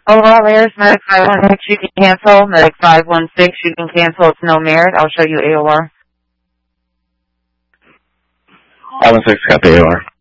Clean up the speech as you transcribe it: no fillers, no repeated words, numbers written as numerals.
Overall errors, Medic 516, you can cancel. Medic 516, you can cancel. It's no merit. I'll show you AOR. 516 got the AOR.